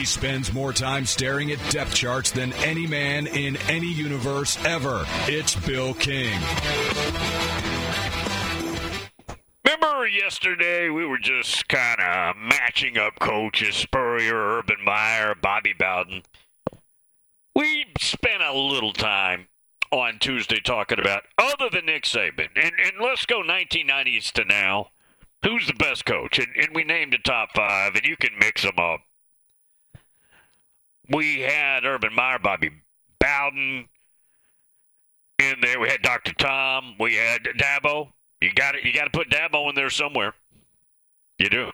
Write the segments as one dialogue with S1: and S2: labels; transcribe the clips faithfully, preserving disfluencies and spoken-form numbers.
S1: He spends more time staring at depth charts than any man in any universe ever. It's Bill King.
S2: Remember yesterday we were just kind of matching up coaches, Spurrier, Urban Meyer, Bobby Bowden. We spent a little time on Tuesday talking about, other than Nick Saban, and, and let's go nineteen nineties to now, who's the best coach? And, and we named the top five, and you can mix them up. We had Urban Meyer, Bobby Bowden in there. We had Doctor Tom. We had Dabo. You got You got to put Dabo in there somewhere. You do.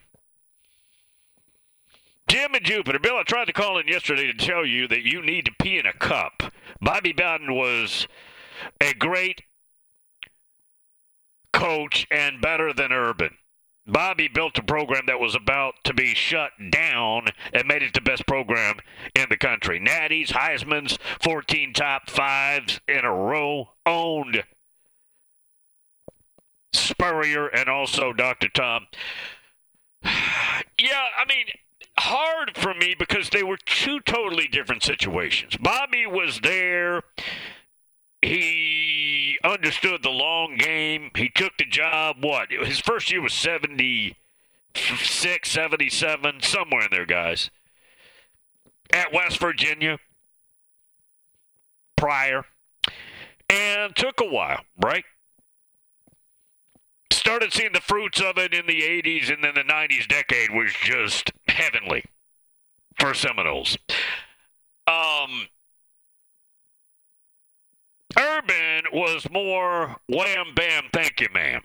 S2: Jim and Jupiter. Bill, I tried to call in yesterday to tell you that you need to pee in a cup. Bobby Bowden was a great coach and better than Urban. Bobby built a program that was about to be shut down and made it the best program in the country. Natty's, Heisman's, fourteen top fives in a row, owned Spurrier and also Doctor Tom. Yeah, I mean, hard for me because they were two totally different situations. Bobby was there. He understood the long game. He took the job, what? His first year was seventy-six, seventy-seven, somewhere in there, guys. At West Virginia, prior. And took a while, right? Started seeing the fruits of it in the eighties, and then the nineties decade was just heavenly for Seminoles. Um... Urban was more wham, bam, thank you, ma'am.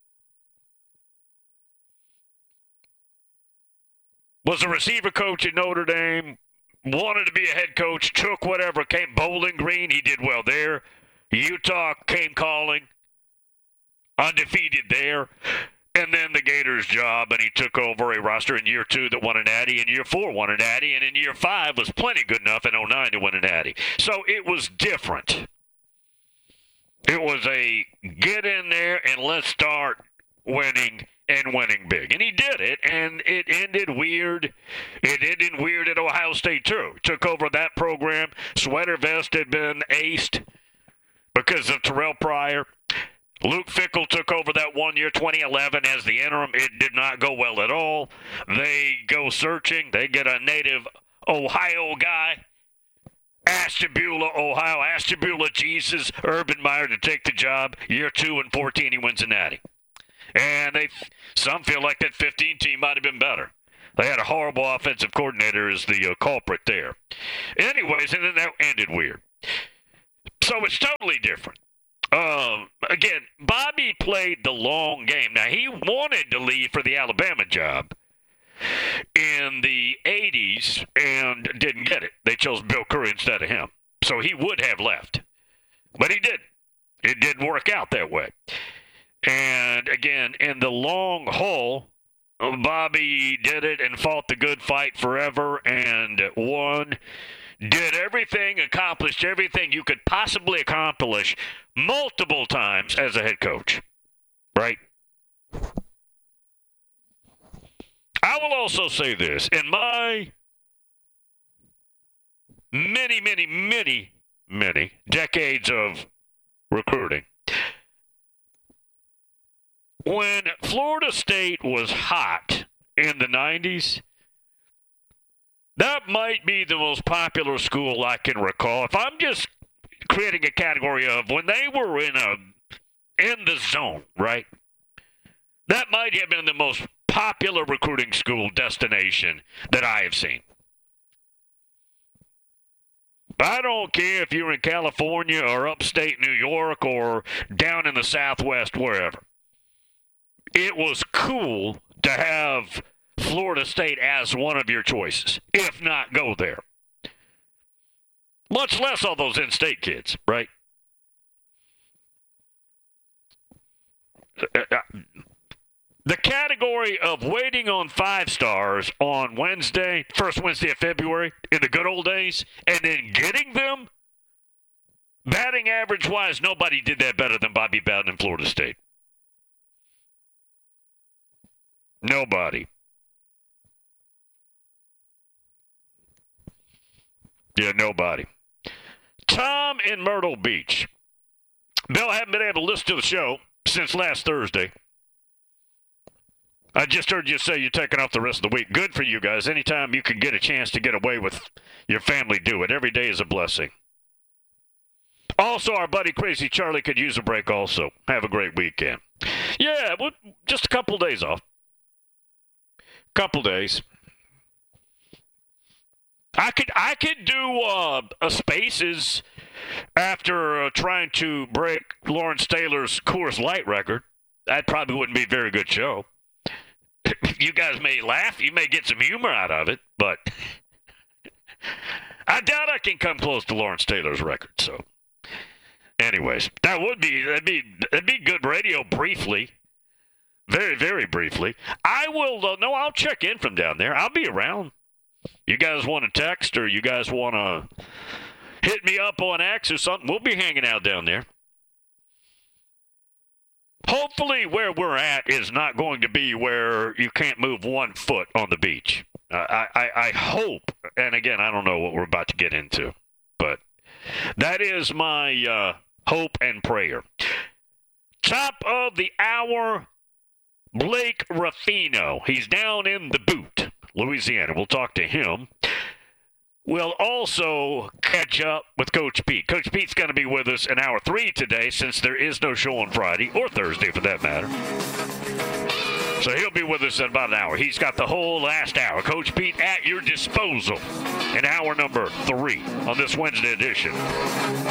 S2: Was a receiver coach at Notre Dame, wanted to be a head coach, took whatever came. Bowling Green, he did well there. Utah came calling, undefeated there. And then the Gators job, and he took over a roster in year two that won a natty, in year four won a natty, and in year five was plenty good enough in oh nine to win a natty. So it was different. It was a get in there and let's start winning and winning big. And he did it, and it ended weird. It ended weird at Ohio State, too. Took over that program. Sweater vest had been aced because of Terrell Pryor. Luke Fickell took over that one year, twenty eleven, as the interim. It did not go well at all. They go searching. They get a native Ohio guy. Ashtabula, Ohio. Ashtabula Jesus, Urban Meyer to take the job. Year two and fourteen, he wins a natty. And they, some feel like that fifteen team might have been better. They had a horrible offensive coordinator as the uh, culprit there. Anyways, and then that ended weird. So it's totally different. Um, again, Bobby played the long game. Now, he wanted to leave for the Alabama job in the eighties and didn't get it. They chose Bill Curry instead of him. So he would have left. But he didn't. It didn't work out that way. And again, in the long haul, Bobby did it and fought the good fight forever and won. Did everything, accomplished everything you could possibly accomplish multiple times as a head coach. Right? I will also say this. In my many, many, many, many decades of recruiting, when Florida State was hot in the nineties, that might be the most popular school I can recall. If I'm just creating a category of when they were in a in the zone, right? That might have been the most popular recruiting school destination that I have seen. I don't care if you're in California or upstate New York or down in the Southwest, wherever. It was cool to have Florida State as one of your choices, if not go there. Much less all those in-state kids, right? The category of waiting on five stars on Wednesday, first Wednesday of February, in the good old days, and then getting them, batting average-wise, nobody did that better than Bobby Bowden in Florida State. Nobody. Yeah, nobody. Tom in Myrtle Beach. Bill, I haven't been able to listen to the show since last Thursday. I just heard you say you're taking off the rest of the week. Good for you guys. Anytime you can get a chance to get away with your family, do it. Every day is a blessing. Also, our buddy Crazy Charlie could use a break also. Have a great weekend. Yeah, well, just a couple days off. Couple days. I could I could do uh, a Spaces after uh, trying to break Lawrence Taylor's Coors Light record. That probably wouldn't be a very good show. You guys may laugh. You may get some humor out of it, but I doubt I can come close to Lawrence Taylor's record. So, anyways, that would be that'd be that'd be good radio briefly, very very briefly. I will uh, no, I'll check in from down there. I'll be around. You guys want to text or you guys want to hit me up on X or something? We'll be hanging out down there. Hopefully where we're at is not going to be where you can't move one foot on the beach. Uh, I, I, I hope, and again, I don't know what we're about to get into, but that is my uh, hope and prayer. Top of the hour, Blake Ruffino. He's down in the boot, Louisiana. We'll talk to him. We'll also catch up with Coach Pete. Coach Pete's going to be with us in hour three today since there is no show on Friday, or Thursday for that matter. So he'll be with us in about an hour. He's got the whole last hour. Coach Pete at your disposal in hour number three on this Wednesday edition